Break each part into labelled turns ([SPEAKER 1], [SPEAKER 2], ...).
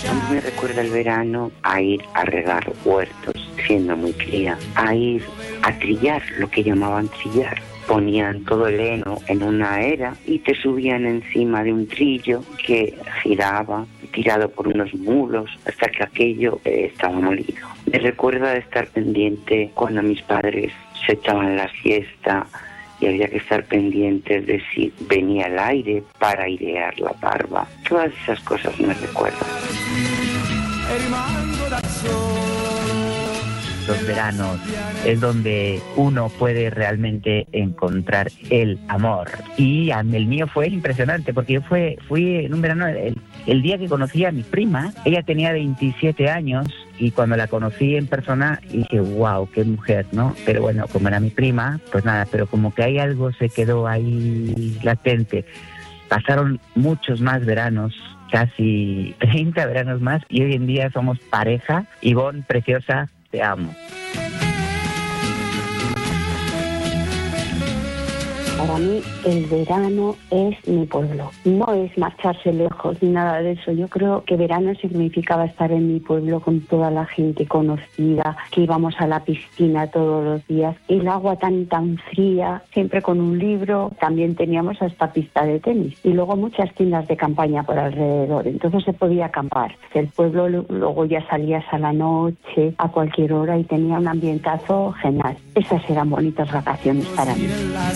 [SPEAKER 1] A mí me recuerda el verano a ir a regar huertos, siendo muy cría, a ir a trillar, lo que llamaban trillar. Ponían todo el heno en una era y te subían encima de un trillo que giraba, tirado por unos mulos, hasta que aquello estaba molido. Me recuerda de estar pendiente cuando mis padres se echaban la siesta y había que estar pendientes de si venía el aire para airear la barba. Todas esas cosas me recuerdan.
[SPEAKER 2] Los veranos es donde uno puede realmente encontrar el amor. Y el mío fue impresionante, porque yo fui en un verano, el día que conocí a mi prima. Ella tenía 27 años y cuando la conocí en persona dije, wow, qué mujer, ¿no? Pero bueno, como era mi prima, pues nada, pero como que hay algo se quedó ahí latente. Pasaron muchos más veranos, casi 30 veranos más, y hoy en día somos pareja. Ivonne, preciosa, te amo.
[SPEAKER 3] Para mí el verano es mi pueblo, no es marcharse lejos ni nada de eso. Yo creo que verano significaba estar en mi pueblo con toda la gente conocida, que íbamos a la piscina todos los días, el agua tan fría, siempre con un libro. También teníamos hasta pista de tenis y luego muchas tiendas de campaña por alrededor, entonces se podía acampar. El pueblo, luego ya salías a la noche, a cualquier hora, y tenía un ambientazo genial. Esas eran bonitas vacaciones para mí.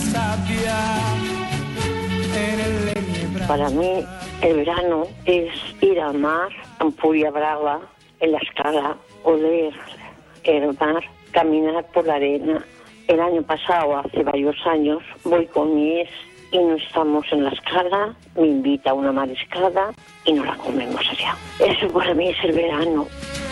[SPEAKER 4] Para mí el verano es ir al mar, a Ampuria Brava, en la Escala, oler el mar, caminar por la arena. El año pasado, hace varios años, voy con mi ex y no estamos en la Escala, me invita a una mariscada y nos la comemos allá. Eso para mí es el verano.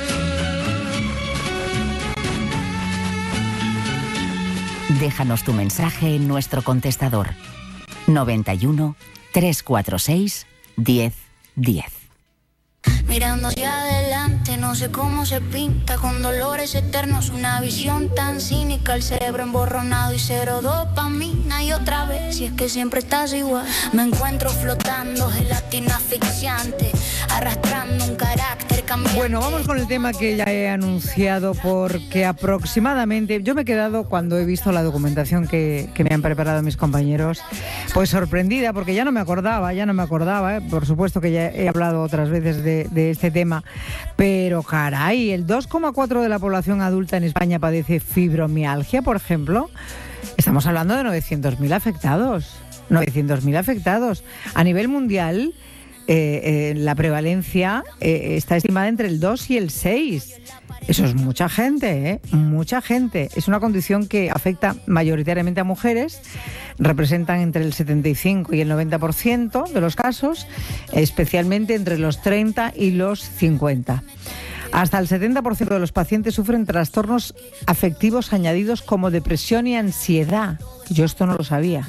[SPEAKER 5] Déjanos tu mensaje en nuestro contestador 91 346 1010.
[SPEAKER 6] Mirando hacia adelante, no sé cómo se pinta, con dolores eternos, una visión tan cínica, el cerebro emborronado y cero dopamina. Y otra vez, si es que siempre estás igual, me encuentro flotando, gelatina asfixiante, arrastrando un carácter cambiante.
[SPEAKER 7] Bueno, vamos con el tema que ya he anunciado, porque aproximadamente, yo me he quedado cuando he visto la documentación que me han preparado mis compañeros, pues sorprendida, porque ya no me acordaba, por supuesto que ya he hablado otras veces de este tema, pero caray, el 2,4% de la población adulta en España padece fibromialgia, por ejemplo. Estamos hablando de 900.000 afectados. 900.000 afectados. A nivel mundial, la prevalencia está estimada entre el 2 y el 6. Eso es mucha gente, ¿eh? Mucha gente. Es una condición que afecta mayoritariamente a mujeres. Representan entre el 75 y el 90% de los casos, especialmente entre los 30 y los 50. Hasta el 70% de los pacientes sufren trastornos afectivos añadidos como depresión y ansiedad. Yo esto no lo sabía.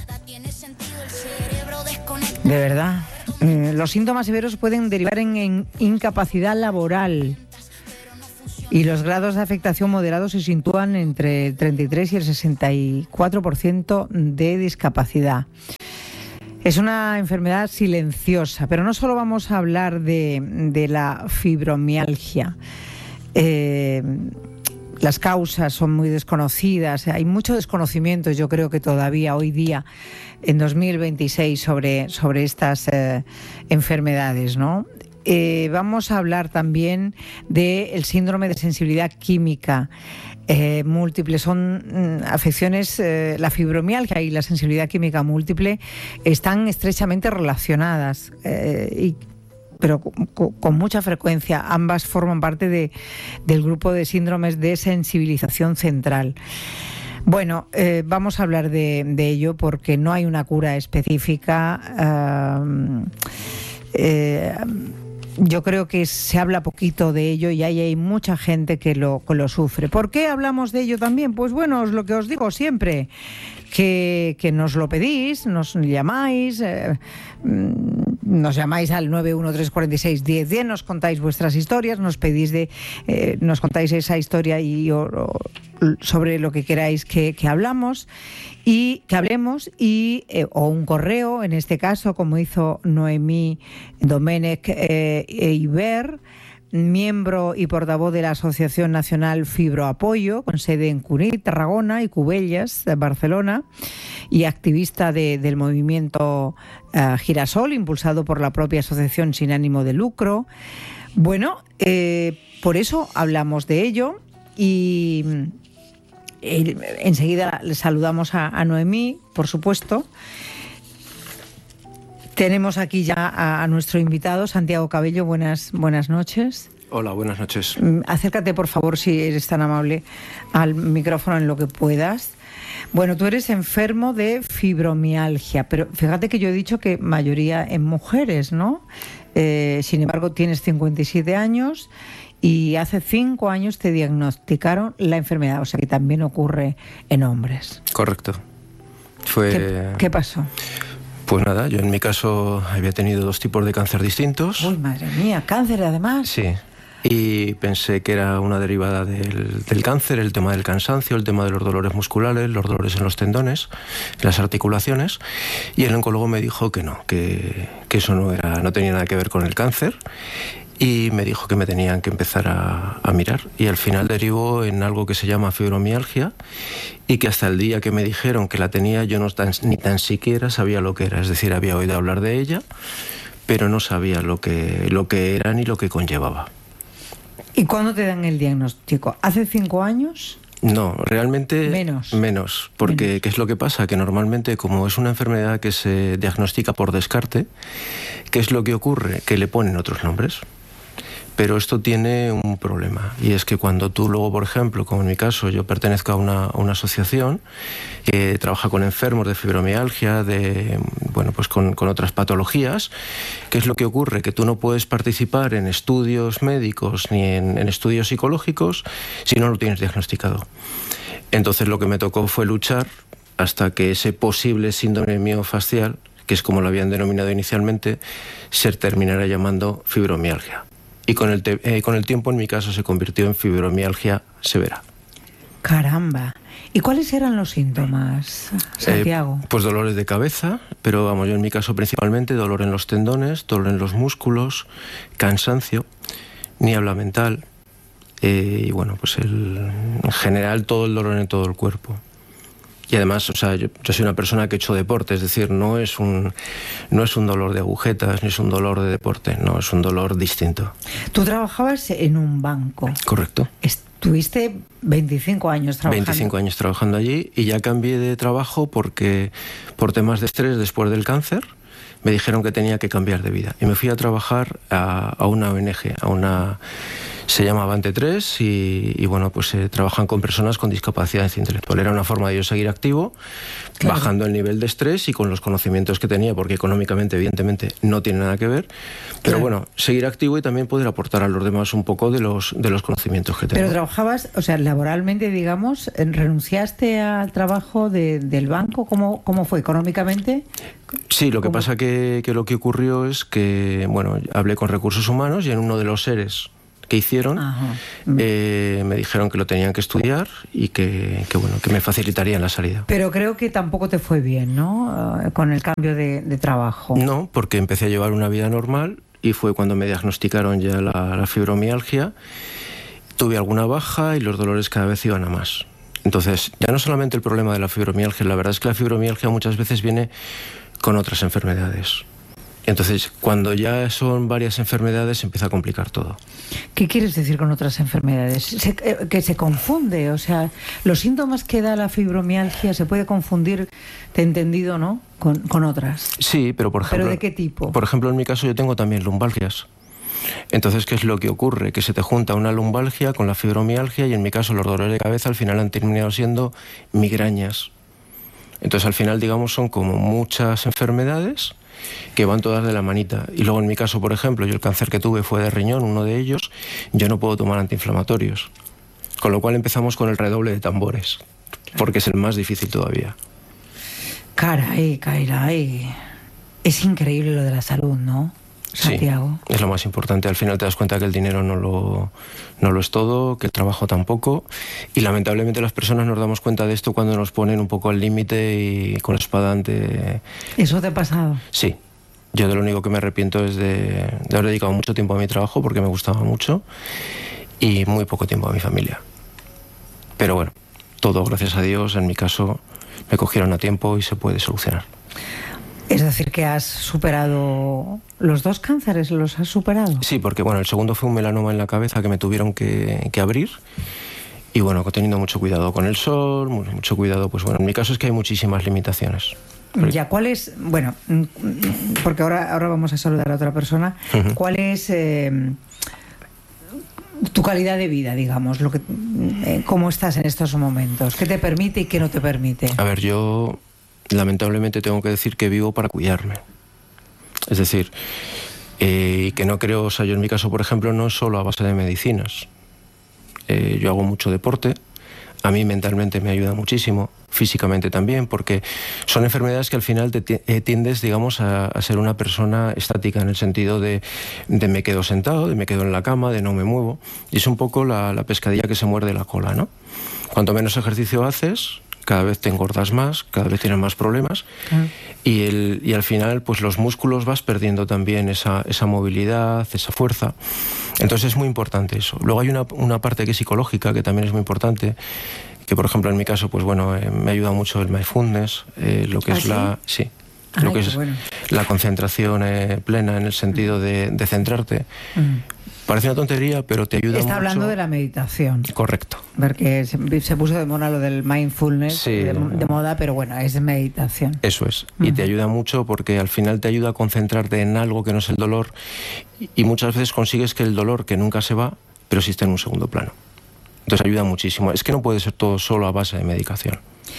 [SPEAKER 7] De verdad. Los síntomas severos pueden derivar en incapacidad laboral. Y los grados de afectación moderados se sitúan entre el 33 y el 64% de discapacidad. Es una enfermedad silenciosa, pero no solo vamos a hablar de la fibromialgia. Las causas son muy desconocidas, hay mucho desconocimiento, yo creo que todavía hoy día, en 2026, sobre estas enfermedades, ¿no? Vamos a hablar también del síndrome de sensibilidad química múltiple. Son afecciones, la fibromialgia y la sensibilidad química múltiple están estrechamente relacionadas, pero con mucha frecuencia. Ambas forman parte del grupo de síndromes de sensibilización central. Bueno, vamos a hablar de ello porque no hay una cura específica. Yo creo que se habla poquito de ello y hay mucha gente que lo sufre. ¿Por qué hablamos de ello también? Pues bueno, es lo que os digo siempre, que nos lo pedís, nos llamáis al 913461010, nos contáis vuestras historias, nos pedís nos contáis esa historia y sobre lo que queráis que hablemos y que hablemos, o un correo, en este caso, como hizo Noemí Domenech Eiber, miembro y portavoz de la Asociación Nacional Fibroapoyo, con sede en Cunit, Tarragona y Cubellas, Barcelona, y activista del movimiento Girasol, impulsado por la propia asociación sin ánimo de lucro. Bueno, por eso hablamos de ello y enseguida le saludamos a Noemí, por supuesto. Tenemos aquí ya a nuestro invitado, Santiago Cabello. Buenas noches.
[SPEAKER 8] Hola, buenas noches.
[SPEAKER 7] Acércate, por favor, si eres tan amable, al micrófono en lo que puedas. Bueno, tú eres enfermo de fibromialgia, pero fíjate que yo he dicho que mayoría en mujeres, ¿no? Sin embargo, tienes 57 años y hace 5 años te diagnosticaron la enfermedad, o sea que también ocurre en hombres.
[SPEAKER 8] Correcto.
[SPEAKER 7] ¿Qué pasó?
[SPEAKER 8] Pues nada, yo en mi caso había tenido 2 tipos de cáncer distintos.
[SPEAKER 7] Uy, madre mía, cáncer además.
[SPEAKER 8] Sí, y pensé que era una derivada del cáncer, el tema del cansancio, el tema de los dolores musculares, los dolores en los tendones, en las articulaciones, y el oncólogo me dijo que no, que eso no tenía nada que ver con el cáncer, y me dijo que me tenían que empezar a mirar, y al final derivó en algo que se llama fibromialgia, y que hasta el día que me dijeron que la tenía yo ni tan siquiera sabía lo que era. Es decir, había oído hablar de ella, pero no sabía lo que era ni lo que conllevaba.
[SPEAKER 7] ¿Y cuándo te dan el diagnóstico? ¿Hace 5 años?
[SPEAKER 8] No, realmente menos, porque ¿qué es lo que pasa? Que normalmente, como es una enfermedad que se diagnostica por descarte, ¿qué es lo que ocurre? Que le ponen otros nombres. Pero esto tiene un problema, y es que cuando tú luego, por ejemplo, como en mi caso, yo pertenezco a una asociación que trabaja con enfermos de fibromialgia, pues con otras patologías, ¿qué es lo que ocurre? Que tú no puedes participar en estudios médicos ni en estudios psicológicos si no lo tienes diagnosticado. Entonces lo que me tocó fue luchar hasta que ese posible síndrome miofascial, que es como lo habían denominado inicialmente, se terminara llamando fibromialgia. Y con el tiempo, en mi caso, se convirtió en fibromialgia severa.
[SPEAKER 7] ¡Caramba! ¿Y cuáles eran los síntomas, Santiago?
[SPEAKER 8] Pues dolores de cabeza, pero vamos, yo en mi caso principalmente dolor en los tendones, dolor en los músculos, cansancio, niebla mental, y bueno, pues en general todo el dolor en todo el cuerpo. Y además, o sea, yo soy una persona que he hecho deporte, es decir, no es un dolor de agujetas, ni es un dolor de deporte, no, es un dolor distinto.
[SPEAKER 7] Tú trabajabas en un banco.
[SPEAKER 8] Correcto.
[SPEAKER 7] Estuviste 25 años trabajando.
[SPEAKER 8] 25 años trabajando allí, y ya cambié de trabajo porque por temas de estrés después del cáncer me dijeron que tenía que cambiar de vida. Y me fui a trabajar a una ONG, se llama Avante 3 y bueno, pues trabajan con personas con discapacidad intelectual. Era una forma de yo seguir activo, claro, bajando el nivel de estrés y con los conocimientos que tenía, porque económicamente, evidentemente, no tiene nada que ver. Pero claro, bueno, seguir activo y también poder aportar a los demás un poco de los conocimientos que tengo.
[SPEAKER 7] Pero trabajabas, o sea, laboralmente, digamos, ¿renunciaste al trabajo del banco? ¿Cómo fue económicamente?
[SPEAKER 8] Sí, lo que pasa que lo que ocurrió es que, bueno, hablé con recursos humanos y en uno de los seres que hicieron, me dijeron que lo tenían que estudiar y que me facilitarían la salida.
[SPEAKER 7] Pero creo que tampoco te fue bien, ¿no? Con el cambio de trabajo.
[SPEAKER 8] No, porque empecé a llevar una vida normal y fue cuando me diagnosticaron ya la fibromialgia. Tuve alguna baja y los dolores cada vez iban a más. Entonces, ya no solamente el problema de la fibromialgia, la verdad es que la fibromialgia muchas veces viene con otras enfermedades. Entonces, cuando ya son varias enfermedades, se empieza a complicar todo.
[SPEAKER 7] ¿Qué quieres decir con otras enfermedades? Que se confunde, o sea, los síntomas que da la fibromialgia se puede confundir, te he entendido, ¿no?, con otras.
[SPEAKER 8] Sí, pero por ejemplo...
[SPEAKER 7] ¿Pero de qué tipo?
[SPEAKER 8] Por ejemplo, en mi caso yo tengo también lumbalgias. Entonces, ¿qué es lo que ocurre? Que se te junta una lumbalgia con la fibromialgia y en mi caso los dolores de cabeza al final han terminado siendo migrañas. Entonces, al final, digamos, son como muchas enfermedades que van todas de la manita. Y luego en mi caso, por ejemplo, yo el cáncer que tuve fue de riñón, uno de ellos, yo no puedo tomar antiinflamatorios. Con lo cual empezamos con el redoble de tambores, porque es el más difícil todavía.
[SPEAKER 7] Caray. Es increíble lo de la salud, ¿no, Santiago?
[SPEAKER 8] Sí, es lo más importante. Al final te das cuenta que el dinero no lo es todo, que el trabajo tampoco, y lamentablemente las personas nos damos cuenta de esto cuando nos ponen un poco al límite y con la espada ante...
[SPEAKER 7] ¿Eso te ha pasado?
[SPEAKER 8] Sí, Yo de lo único que me arrepiento es de haber dedicado mucho tiempo a mi trabajo, porque me gustaba mucho, y muy poco tiempo a mi familia. Pero bueno, todo, gracias a Dios, en mi caso, me cogieron a tiempo y se puede solucionar.
[SPEAKER 7] Es decir, que has superado los 2 cánceres, ¿los has superado?
[SPEAKER 8] Sí, porque bueno, el segundo fue un melanoma en la cabeza que me tuvieron que abrir. Y bueno, teniendo mucho cuidado con el sol, mucho cuidado, pues bueno, en mi caso es que hay muchísimas limitaciones.
[SPEAKER 7] Ya, ¿cuál es, bueno, porque ahora vamos a saludar a otra persona, ¿cuál es tu calidad de vida, digamos, cómo estás en estos momentos? ¿Qué te permite y qué no te permite?
[SPEAKER 8] A ver, yo lamentablemente tengo que decir que vivo para cuidarme. Es decir, que no creo, o sea, yo en mi caso, por ejemplo, no es solo a base de medicinas. Yo hago mucho deporte, a mí mentalmente me ayuda muchísimo, físicamente también, porque son enfermedades que al final tiendes, digamos, a ser una persona estática, en el sentido de me quedo sentado, de me quedo en la cama, de no me muevo, y es un poco la pescadilla que se muerde la cola, ¿no? Cuanto menos ejercicio haces, cada vez te engordas más, cada vez tienes más problemas, y al final pues los músculos vas perdiendo también esa movilidad, esa fuerza. Entonces es muy importante eso. Luego hay una parte que es psicológica, que también es muy importante, que por ejemplo en mi caso pues bueno, me ayuda mucho el mindfulness, lo que es la concentración plena, en el sentido de centrarte. Parece una tontería, pero te ayuda mucho.
[SPEAKER 7] Está hablando de la meditación.
[SPEAKER 8] Correcto.
[SPEAKER 7] Porque se puso de moda lo del mindfulness, sí, de moda, pero bueno, es meditación.
[SPEAKER 8] Eso es. Y te ayuda mucho porque al final te ayuda a concentrarte en algo que no es el dolor, y muchas veces consigues que el dolor, que nunca se va, pero sí está en un segundo plano. Entonces ayuda muchísimo. Es que no puede ser todo solo a base de medicación.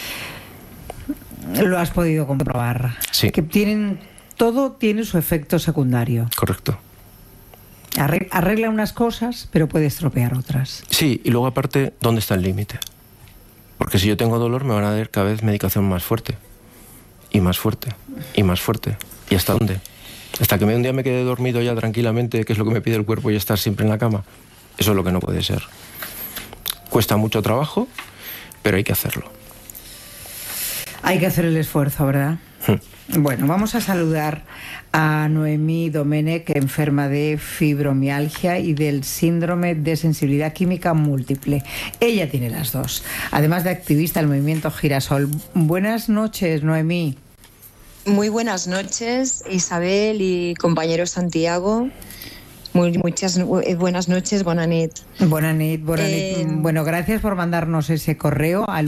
[SPEAKER 7] Lo has podido comprobar.
[SPEAKER 8] Sí.
[SPEAKER 7] Que todo tiene su efecto secundario.
[SPEAKER 8] Correcto.
[SPEAKER 7] Arregla unas cosas, pero puede estropear otras.
[SPEAKER 8] Sí, y luego aparte, ¿dónde está el límite? Porque si yo tengo dolor, me van a dar cada vez medicación más fuerte. Y más fuerte. Y más fuerte. ¿Y hasta dónde? Hasta que un día me quede dormido ya tranquilamente, que es lo que me pide el cuerpo, y estar siempre en la cama. Eso es lo que no puede ser. Cuesta mucho trabajo, pero hay que hacerlo.
[SPEAKER 7] Hay que hacer el esfuerzo, ¿verdad? Bueno, vamos a saludar a Noemí Domenech, enferma de fibromialgia y del síndrome de sensibilidad química múltiple. Ella tiene las dos, además de activista del movimiento Girasol. Buenas noches, Noemí.
[SPEAKER 9] Muy buenas noches, Isabel y compañero Santiago. Muchas buenas noches, bona nit.
[SPEAKER 7] Bona nit. Bueno, gracias por mandarnos ese correo al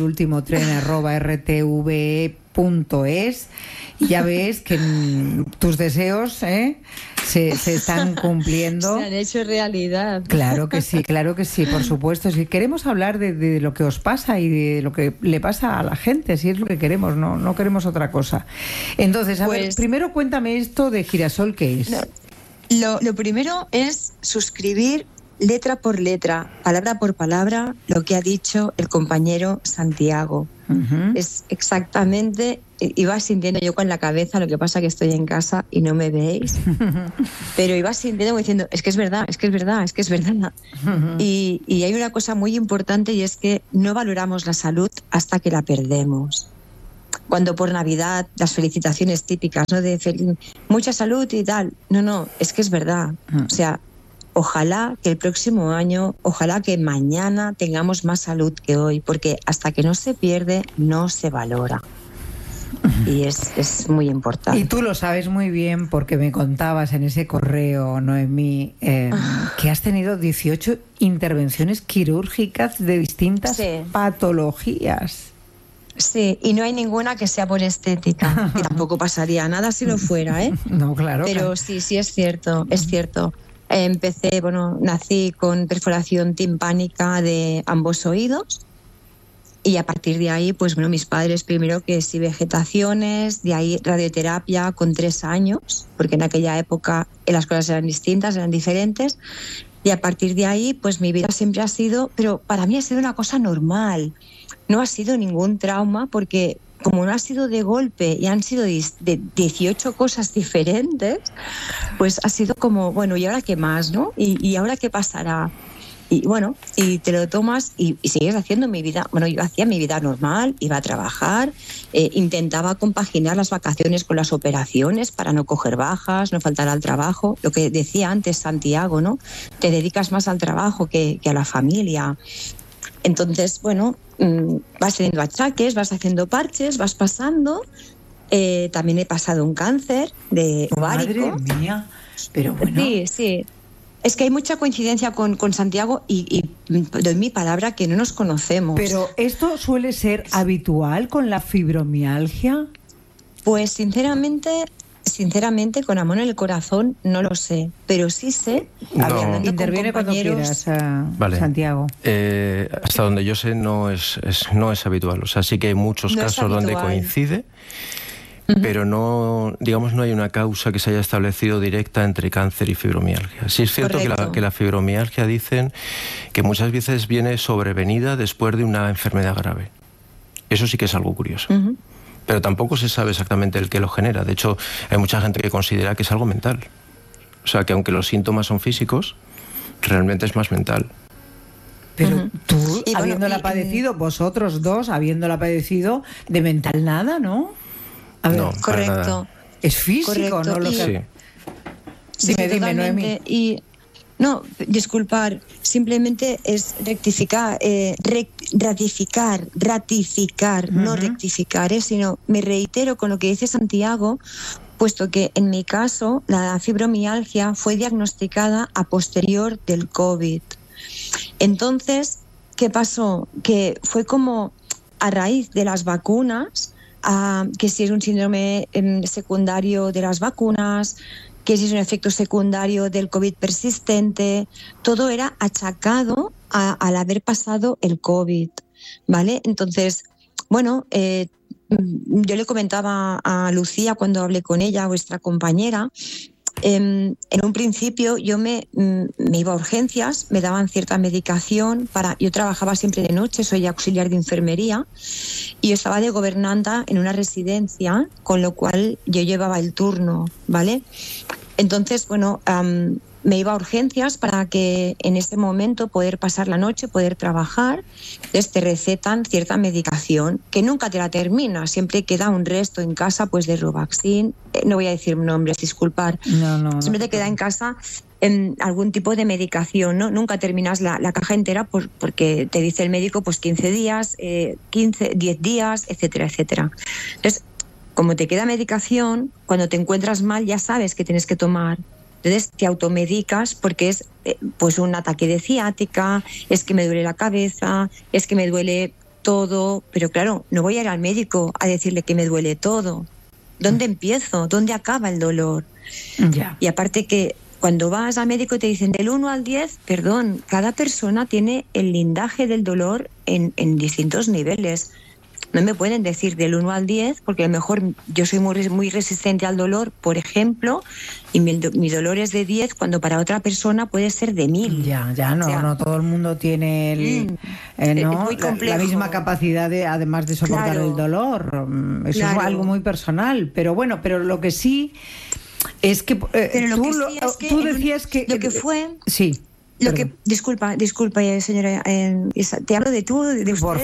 [SPEAKER 7] ultimotren@rtve.es. Y ya ves que tus deseos se están cumpliendo.
[SPEAKER 9] Se han hecho realidad.
[SPEAKER 7] Claro que sí, por supuesto. Si queremos hablar de lo que os pasa y de lo que le pasa a la gente, si es lo que queremos, no queremos otra cosa. Entonces, a ver, primero cuéntame esto de Girasol, ¿qué es?
[SPEAKER 9] Lo primero es suscribir letra por letra, palabra por palabra, lo que ha dicho el compañero Santiago. Es exactamente, iba sintiendo yo con la cabeza, lo que pasa que estoy en casa y no me veis, pero iba sintiendo diciendo, es que es verdad. Y hay una cosa muy importante, y es que no valoramos la salud hasta que la perdemos. Cuando por Navidad las felicitaciones típicas, ¿no? De mucha salud y tal. No, es que es verdad. O sea, ojalá que el próximo año, ojalá que mañana tengamos más salud que hoy, porque hasta que no se pierde, no se valora. Y es muy importante.
[SPEAKER 7] Y tú lo sabes muy bien porque me contabas en ese correo, Noemí, que has tenido 18 intervenciones quirúrgicas de distintas patologías.
[SPEAKER 9] Sí, y no hay ninguna que sea por estética. Y tampoco pasaría nada si lo fuera, ¿eh?
[SPEAKER 7] No, claro.
[SPEAKER 9] Pero sí, es cierto, es cierto. Nací con perforación timpánica de ambos oídos, y a partir de ahí, pues bueno, mis padres primero que sí vegetaciones, de ahí radioterapia con 3 años, porque en aquella época las cosas eran distintas, eran diferentes, y a partir de ahí, pues mi vida siempre ha sido, pero para mí ha sido una cosa normal. No ha sido ningún trauma, porque como no ha sido de golpe y han sido de 18 cosas diferentes, pues ha sido como, bueno, ¿y ahora qué más, no? ¿Y ahora qué pasará? bueno, y te lo tomas y sigues haciendo mi vida. Bueno, yo hacía mi vida normal, iba a trabajar, intentaba compaginar las vacaciones con las operaciones para no coger bajas, no faltar al trabajo. Lo que decía antes Santiago, ¿no? Te dedicas más al trabajo que a la familia. Entonces, bueno, vas teniendo achaques, vas haciendo parches, vas pasando. También he pasado un cáncer de ovárico.
[SPEAKER 7] Madre mía, pero bueno.
[SPEAKER 9] Sí. Es que hay mucha coincidencia con Santiago y doy mi palabra que no nos conocemos.
[SPEAKER 7] Pero ¿esto suele ser habitual con la fibromialgia?
[SPEAKER 9] Pues sinceramente, con amor en el corazón, no lo sé. Pero sí sé, hablando
[SPEAKER 7] interviene
[SPEAKER 9] con compañeros,
[SPEAKER 7] cuando quieras,
[SPEAKER 8] vale.
[SPEAKER 7] Santiago.
[SPEAKER 8] Hasta donde yo sé no es habitual. O sea, sí que hay muchos casos donde coincide, pero no hay una causa que se haya establecido directa entre cáncer y fibromialgia. Sí es cierto que la fibromialgia dicen que muchas veces viene sobrevenida después de una enfermedad grave. Eso sí que es algo curioso. Pero tampoco se sabe exactamente el que lo genera. De hecho, hay mucha gente que considera que es algo mental. O sea, que aunque los síntomas son físicos, realmente es más mental.
[SPEAKER 7] Pero tú, habiéndola padecido, vosotros dos, habiéndola padecido, de mental nada, ¿no? A ver,
[SPEAKER 8] no,
[SPEAKER 9] correcto.
[SPEAKER 7] Es físico,
[SPEAKER 9] correcto.
[SPEAKER 7] ¿no? Lo que...
[SPEAKER 9] Sí,
[SPEAKER 7] dime, Noemí.
[SPEAKER 9] Y no, disculpar, simplemente es rectificar, ratificar, no rectificar, sino me reitero con lo que dice Santiago, puesto que en mi caso la fibromialgia fue diagnosticada a posterior del COVID. Entonces, ¿qué pasó? Que fue como a raíz de las vacunas, que si es un síndrome secundario de las vacunas, que si es un efecto secundario del COVID persistente, todo era achacado al haber pasado el COVID, ¿vale? Entonces, bueno, yo le comentaba a Lucía cuando hablé con ella, vuestra compañera, en un principio yo me iba a urgencias, me daban cierta medicación yo trabajaba siempre de noche, soy auxiliar de enfermería y yo estaba de gobernanta en una residencia, con lo cual yo llevaba el turno, ¿vale? Entonces, bueno, me iba a urgencias para que en ese momento poder pasar la noche, poder trabajar. Entonces te recetan cierta medicación que nunca te la terminas, siempre queda un resto en casa, pues de Robaxin, no voy a decir nombres, disculpar.
[SPEAKER 7] No.
[SPEAKER 9] Siempre te queda en casa algún tipo de medicación, ¿no? Nunca terminas la caja entera porque te dice el médico pues 15 días, 10 días, etcétera, etcétera. Entonces, como te queda medicación, cuando te encuentras mal ya sabes que tienes que tomar. Entonces te automedicas porque es pues un ataque de ciática, es que me duele la cabeza, es que me duele todo. Pero claro, no voy a ir al médico a decirle que me duele todo. ¿Dónde empiezo? ¿Dónde acaba el dolor?
[SPEAKER 7] Ya.
[SPEAKER 9] Y aparte que cuando vas al médico te dicen del 1 al 10, perdón, cada persona tiene el lindaje del dolor en distintos niveles. No me pueden decir del 1 al 10, porque a lo mejor yo soy muy resistente al dolor, por ejemplo, y mi dolor es de 10, cuando para otra persona puede ser de 1000.
[SPEAKER 7] Ya, no, o sea, no todo el mundo tiene la misma capacidad además de soportar el dolor. Eso es algo muy personal. Pero bueno, pero lo que sí es que tú decías que...
[SPEAKER 9] Lo que fue...
[SPEAKER 7] Sí.
[SPEAKER 9] Disculpa, señora, te hablo de tú, de usted.
[SPEAKER 7] Por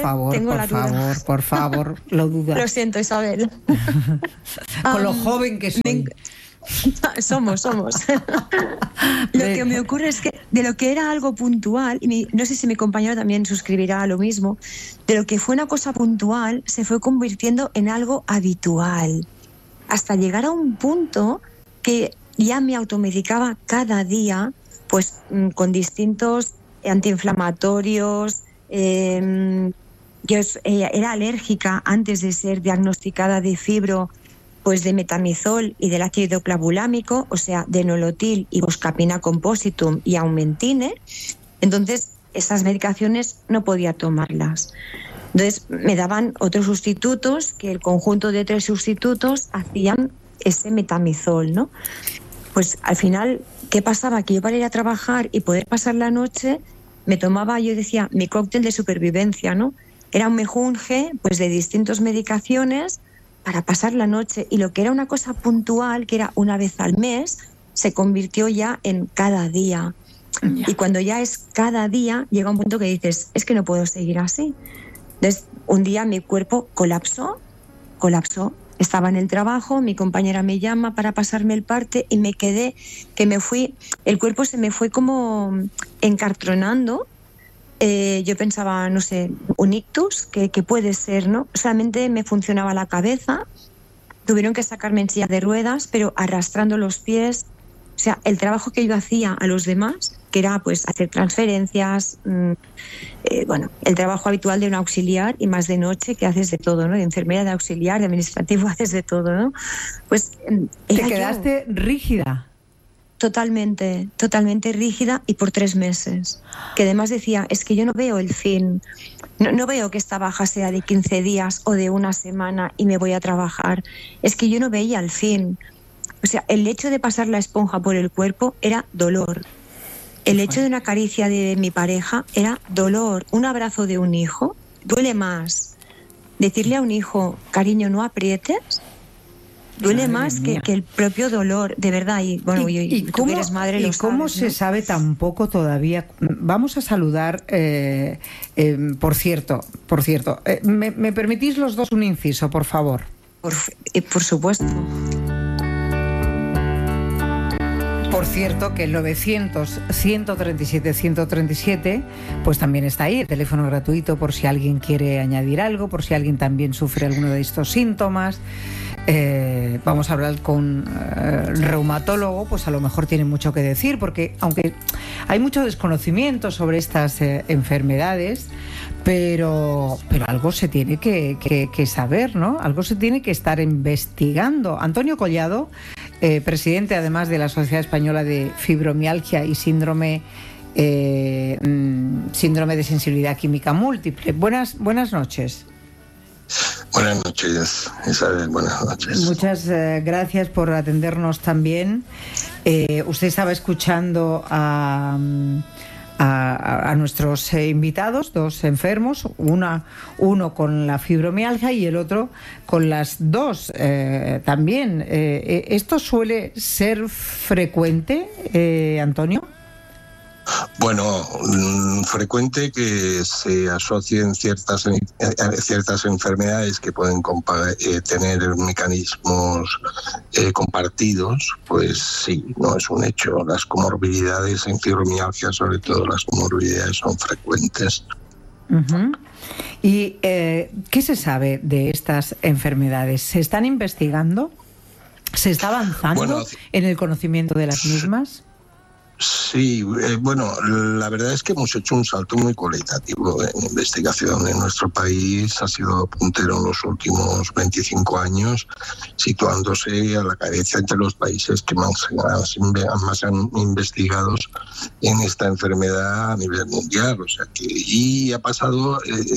[SPEAKER 7] favor, lo dudas.
[SPEAKER 9] Lo siento, Isabel.
[SPEAKER 7] Con lo joven que soy.
[SPEAKER 9] Somos. Lo que me ocurre es que de lo que era algo puntual, y no sé si mi compañero también suscribirá a lo mismo, de lo que fue una cosa puntual se fue convirtiendo en algo habitual, hasta llegar a un punto que ya me automedicaba cada día, pues con distintos antiinflamatorios. Yo era alérgica antes de ser diagnosticada de fibro, pues de metamizol y del ácido clavulámico, o sea, de nolotil, iboscapina compositum y aumentine. Entonces, esas medicaciones no podía tomarlas. Entonces, me daban otros sustitutos, que el conjunto de 3 sustitutos hacían ese metamizol, ¿no? Pues al final, ¿qué pasaba? Que yo para ir a trabajar y poder pasar la noche, me tomaba, yo decía, mi cóctel de supervivencia, ¿no? Era un mejunje, pues de distintas medicaciones para pasar la noche. Y lo que era una cosa puntual, que era una vez al mes, se convirtió ya en cada día. Y cuando ya es cada día, llega un punto que dices, es que no puedo seguir así. Entonces, un día mi cuerpo colapsó. Estaba en el trabajo, mi compañera me llama para pasarme el parte y me quedé, el cuerpo se me fue como encartronando. Yo pensaba, no sé, un ictus, que puede ser, ¿no? Solamente me funcionaba la cabeza. Tuvieron que sacarme en silla de ruedas, pero arrastrando los pies. O sea, el trabajo que yo hacía a los demás, que era pues hacer transferencias, el trabajo habitual de un auxiliar, y más de noche, que haces de todo, ¿no? De enfermera, de auxiliar, de administrativo, haces de todo, ¿no? Pues
[SPEAKER 7] ¿te quedaste rígida?
[SPEAKER 9] Totalmente rígida, y por 3 meses. Que además decía, es que yo no veo el fin. No veo que esta baja sea de 15 días o de una semana y me voy a trabajar. Es que yo no veía el fin. O sea, el hecho de pasar la esponja por el cuerpo era dolor. El hecho de una caricia de mi pareja era dolor. Un abrazo de un hijo duele más. Decirle a un hijo, cariño, no aprietes, duele más que el propio dolor, de verdad. Y bueno, y tú que eres madre lo sabes, ¿no?
[SPEAKER 7] ¿Cómo se sabe tan poco todavía? Vamos a saludar, por cierto, ¿me permitís los dos un inciso, por favor?
[SPEAKER 9] Por supuesto.
[SPEAKER 7] Por cierto, que el 900-137-137, pues también está ahí, el teléfono gratuito por si alguien quiere añadir algo, por si alguien también sufre alguno de estos síntomas. Vamos a hablar con el reumatólogo, pues a lo mejor tiene mucho que decir, porque aunque hay mucho desconocimiento sobre estas enfermedades, pero algo se tiene que saber, ¿no? Algo se tiene que estar investigando. Antonio Collado, presidente además de la Sociedad Española de Fibromialgia y síndrome de sensibilidad química múltiple. Buenas noches.
[SPEAKER 10] Buenas noches, Isabel, buenas noches.
[SPEAKER 7] Muchas gracias por atendernos también. Usted estaba escuchando a nuestros invitados, 2 enfermos, uno con la fibromialgia y el otro con las 2 también. ¿Esto suele ser frecuente, Antonio?
[SPEAKER 10] Bueno, frecuente que se asocien ciertas enfermedades que pueden tener mecanismos compartidos, pues sí, no es un hecho. Las comorbilidades en fibromialgia, sobre todo las comorbilidades, son frecuentes.
[SPEAKER 7] Uh-huh. ¿Y qué se sabe de estas enfermedades? ¿Se están investigando? ¿Se está avanzando en el conocimiento de las mismas?
[SPEAKER 10] Sí, la verdad es que hemos hecho un salto muy cualitativo en investigación. En nuestro país ha sido puntero en los últimos 25 años, situándose a la cabeza entre los países que más han investigados en esta enfermedad a nivel mundial. O sea y ha pasado,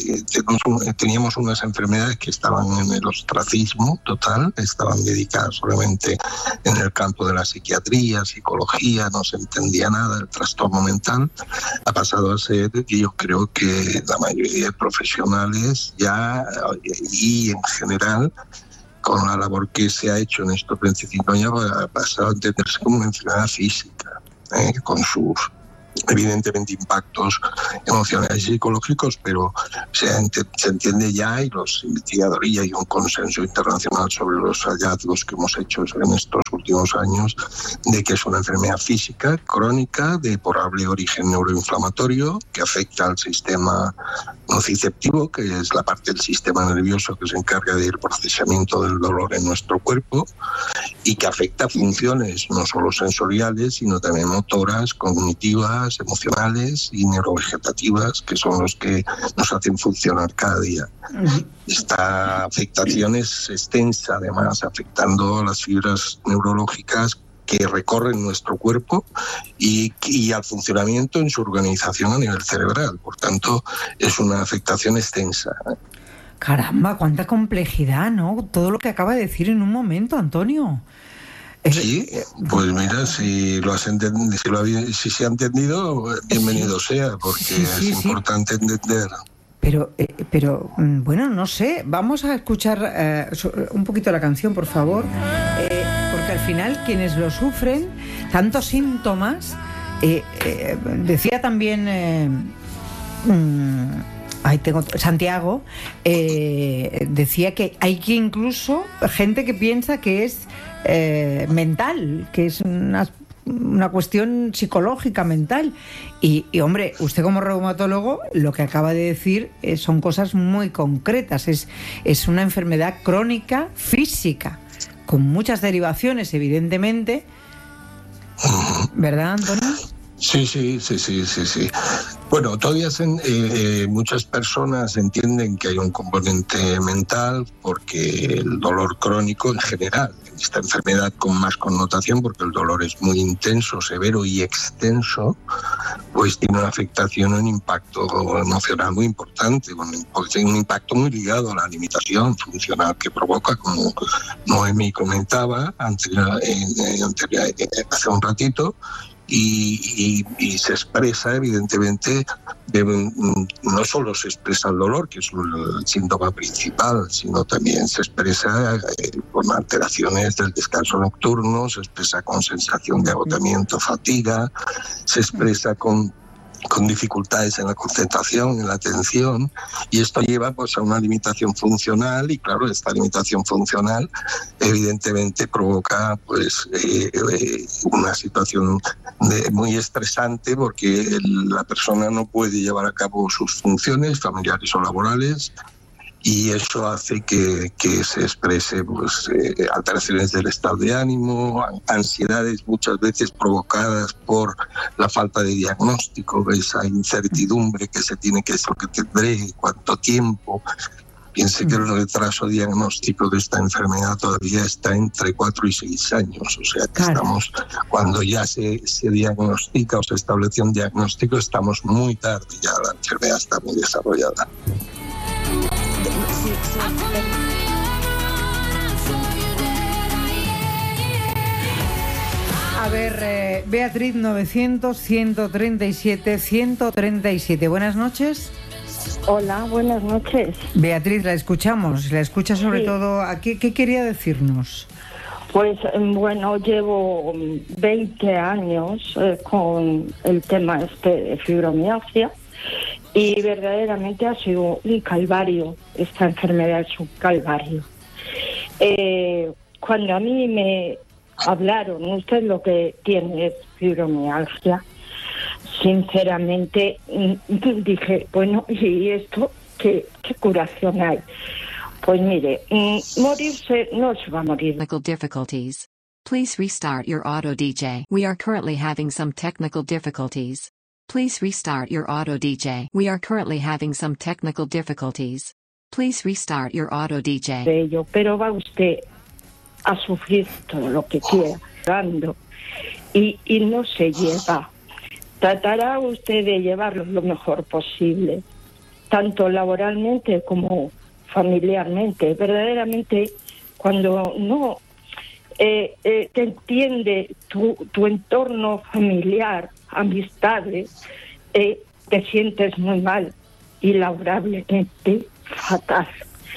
[SPEAKER 10] teníamos unas enfermedades que estaban en el ostracismo total, estaban dedicadas solamente en el campo de la psiquiatría, psicología, no se entendía nada del trastorno mental. Ha pasado a ser, y yo creo que la mayoría de profesionales ya, y en general, con la labor que se ha hecho en estos 25 años, ha pasado a entenderse como una enfermedad física, con sus evidentemente impactos emocionales y psicológicos, pero se entiende ya, y los investigadores, y hay un consenso internacional sobre los hallazgos que hemos hecho en estos últimos años, de que es una enfermedad física crónica de probable origen neuroinflamatorio que afecta al sistema nociceptivo, que es la parte del sistema nervioso que se encarga del procesamiento del dolor en nuestro cuerpo, y que afecta funciones no solo sensoriales, sino también motoras, cognitivas, emocionales y neurovegetativas, que son los que nos hacen funcionar cada día. Esta afectación es extensa, además, afectando las fibras neurológicas que recorren nuestro cuerpo y al funcionamiento en su organización a nivel cerebral. Por tanto, es una afectación extensa.
[SPEAKER 7] Caramba, cuánta complejidad, ¿no? Todo lo que acaba de decir en un momento, Antonio.
[SPEAKER 10] Sí, pues mira, si se ha entendido, bienvenido sea, porque es importante entender.
[SPEAKER 7] Pero bueno, no sé, vamos a escuchar un poquito la canción, por favor, porque al final quienes lo sufren, tantos síntomas, Decía también Santiago, decía que hay que incluso gente que piensa que es mental, que es una cuestión psicológica, mental. Y hombre, usted como reumatólogo lo que acaba de decir son cosas muy concretas. Es una enfermedad crónica física, con muchas derivaciones, evidentemente. ¿Verdad, Antonio?
[SPEAKER 10] Sí. Bueno, todavía muchas personas entienden que hay un componente mental porque el dolor crónico en general, esta enfermedad con más connotación porque el dolor es muy intenso, severo y extenso, pues tiene una afectación, un impacto emocional muy importante, un impacto muy ligado a la limitación funcional que provoca, como Noemí comentaba hace un ratito. Y se expresa, evidentemente, no solo se expresa el dolor, que es el síntoma principal, sino también se expresa con alteraciones del descanso nocturno, se expresa con sensación de agotamiento, fatiga, se expresa con dificultades en la concentración, en la atención, y esto lleva pues a una limitación funcional, y claro, esta limitación funcional evidentemente provoca pues una situación muy estresante, porque la persona no puede llevar a cabo sus funciones familiares o laborales, y eso hace que se exprese pues, alteraciones del estado de ánimo, ansiedades muchas veces provocadas por la falta de diagnóstico, esa incertidumbre que se tiene, que es lo que tendré, cuánto tiempo. Piense que el retraso diagnóstico de esta enfermedad todavía está entre 4 y 6 años, o sea que estamos, cuando ya se diagnostica o se establece un diagnóstico, estamos muy tarde, ya la enfermedad está muy desarrollada.
[SPEAKER 7] A ver, Beatriz, 900-137-137. Buenas noches.
[SPEAKER 11] Hola, buenas noches.
[SPEAKER 7] Beatriz, la escuchamos. La escucha sobre todo. ¿Qué quería decirnos?
[SPEAKER 11] Pues bueno, llevo 20 años con el tema de fibromialgia. Y verdaderamente ha sido un calvario, esta enfermedad es un calvario. Cuando a mí me hablaron, usted lo que tiene es fibromialgia, sinceramente dije, bueno, ¿y esto qué curación hay? Pues mire, morirse no se va a morir.
[SPEAKER 12] Technical difficulties. Please restart your auto DJ. We are currently having some technical difficulties. Please restart your auto DJ. We are currently having some technical difficulties. Please restart your auto DJ.
[SPEAKER 11] Pero va usted a sufrir todo lo que quiera, y no se lleva. Tratará usted de llevarlo lo mejor posible, tanto laboralmente como familiarmente. Verdaderamente, cuando no te entiende tu entorno familiar, amistades, te sientes muy mal y laborablemente fatal.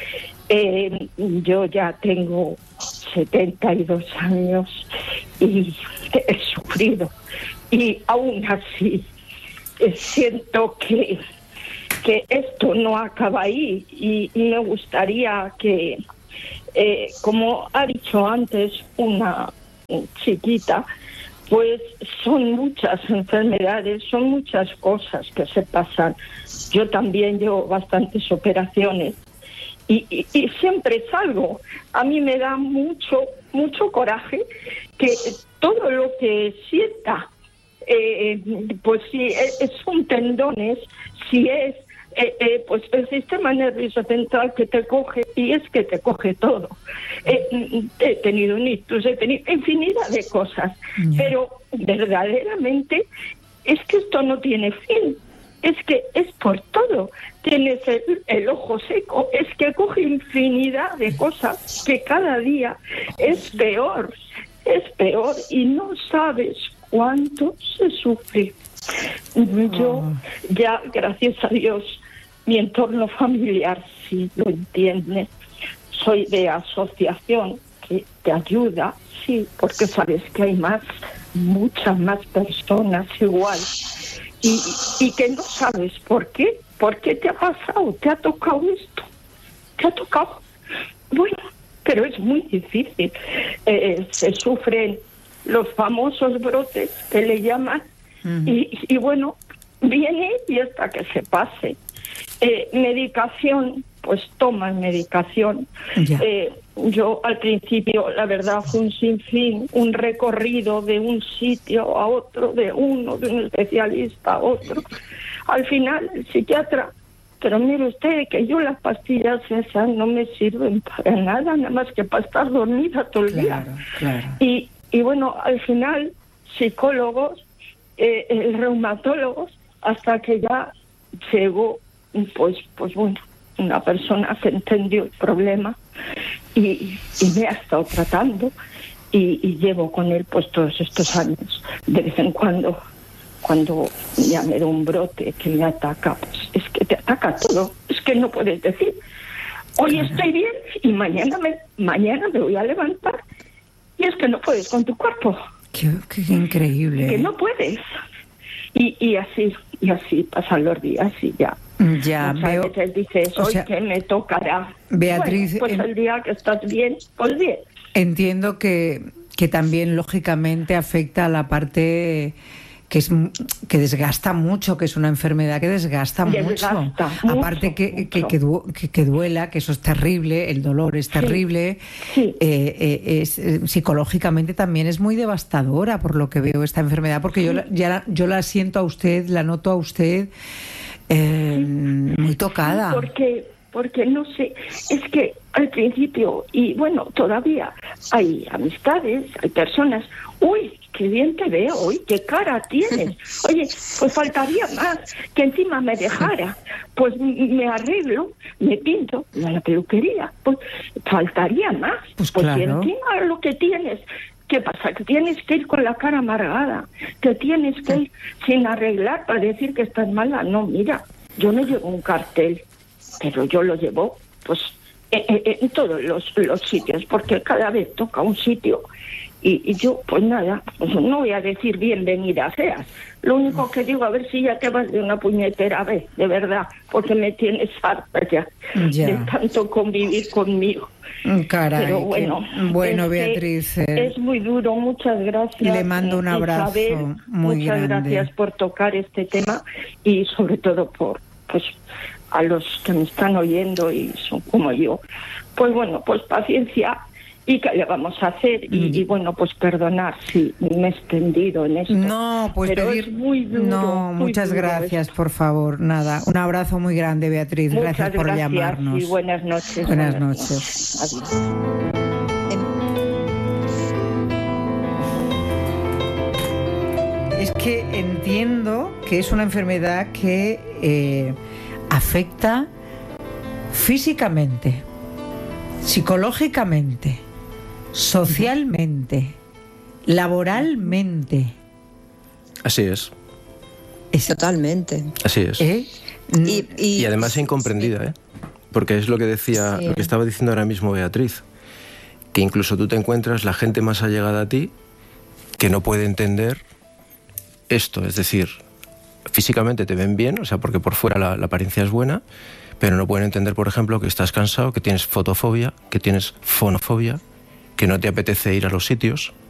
[SPEAKER 11] Yo ya tengo 72 años y he sufrido, y aún así siento que esto no acaba ahí, y me gustaría que, como ha dicho antes una chiquita, pues son muchas enfermedades, son muchas cosas que se pasan. Yo también llevo bastantes operaciones y siempre salgo. A mí me da mucho coraje que todo lo que sienta, pues si son tendones, si es pues el sistema nervioso central que te coge, y es que te coge todo. He tenido un ictus, he tenido infinidad de cosas, pero verdaderamente es que esto no tiene fin. Es que es por todo. Tienes el ojo seco, es que coge infinidad de cosas que cada día es peor, y no sabes cuánto se sufre. Yo ya, gracias a Dios, mi entorno familiar sí lo entiende. Soy de asociación que te ayuda, sí, porque sabes que hay más muchas más personas igual y que no sabes por qué te ha pasado, te ha tocado esto, te ha tocado. Bueno, pero es muy difícil. Se sufren los famosos brotes que le llaman y bueno, viene y hasta que se pase. Medicación, pues toman medicación. Yo al principio, la verdad, fue un sinfín, un recorrido de un sitio a otro, de un especialista a otro. Al final, el psiquiatra, pero mire usted que yo las pastillas esas no me sirven para nada más que para estar dormida todo el día.
[SPEAKER 7] Claro.
[SPEAKER 11] Y bueno, al final, psicólogos, reumatólogos, hasta que ya llegó, pues bueno, una persona que entendió el problema y me ha estado tratando y llevo con él pues todos estos años. De vez en cuando ya me da un brote que me ataca, pues es que te ataca todo, es que no puedes decir hoy estoy bien y mañana me voy a levantar y es que no puedes con tu cuerpo.
[SPEAKER 7] Qué increíble.
[SPEAKER 11] Que no puedes. Y así pasan los días y ya.
[SPEAKER 7] Ya
[SPEAKER 11] muchas
[SPEAKER 7] veo.
[SPEAKER 11] veces dices, hoy que me tocará.
[SPEAKER 7] Beatriz,
[SPEAKER 11] bueno, pues el día que estás bien, pues bien.
[SPEAKER 7] Entiendo que también lógicamente afecta a la parte que desgasta mucho, que es una enfermedad que desgasta mucho. Aparte que duela, que eso es terrible, el dolor es terrible.
[SPEAKER 11] Sí.
[SPEAKER 7] Psicológicamente también es muy devastadora, por lo que veo, esta enfermedad, porque yo la siento a usted, la noto a usted muy tocada.
[SPEAKER 11] Porque no sé, es que al principio, y bueno, todavía hay amistades, hay personas, uy, qué bien te veo, uy, qué cara tienes, oye, pues faltaría más, que encima me dejara, pues me arreglo, me pinto, voy a la peluquería, pues faltaría más,
[SPEAKER 7] pues
[SPEAKER 11] claro. Y encima lo que tienes, ¿qué pasa? Que tienes que ir con la cara amargada, que tienes que ir sin arreglar para decir que estás mala. No, mira, yo no llevo un cartel, pero yo lo llevo pues en todos los sitios, porque cada vez toca un sitio y yo pues nada, pues no voy a decir bienvenida seas, lo único que digo, a ver si ya te vas de una puñetera vez, de verdad, porque me tienes harta ya. De tanto convivir conmigo.
[SPEAKER 7] Caray,
[SPEAKER 11] pero bueno,
[SPEAKER 7] Beatriz,
[SPEAKER 11] es muy duro. Muchas gracias.
[SPEAKER 7] Le mando un abrazo
[SPEAKER 11] Isabel,
[SPEAKER 7] muy grande.
[SPEAKER 11] Muchas gracias por tocar este tema y sobre todo por pues a los que me están oyendo y son como yo. Pues bueno, pues paciencia. ¿Y qué le vamos a hacer? Y bueno, pues perdonar si me he extendido en esto.
[SPEAKER 7] No, pues
[SPEAKER 11] pero
[SPEAKER 7] pedir...
[SPEAKER 11] es muy duro.
[SPEAKER 7] No, muchas gracias, por favor. Nada, un abrazo muy grande, Beatriz. Gracias por llamarnos.
[SPEAKER 11] Y buenas noches.
[SPEAKER 7] Buenas noches.
[SPEAKER 11] Adiós.
[SPEAKER 7] Es que entiendo que es una enfermedad que afecta físicamente, psicológicamente, socialmente, laboralmente.
[SPEAKER 8] Así es.
[SPEAKER 9] Totalmente.
[SPEAKER 8] Así es. Y además incomprendida, ¿eh? Porque es lo que decía, lo que estaba diciendo ahora mismo Beatriz, que incluso tú te encuentras la gente más allegada a ti que no puede entender esto, es decir, físicamente te ven bien, o sea, porque por fuera la apariencia es buena, pero no pueden entender, por ejemplo, que estás cansado, que tienes fotofobia, que tienes fonofobia, que no te apetece ir a los sitios,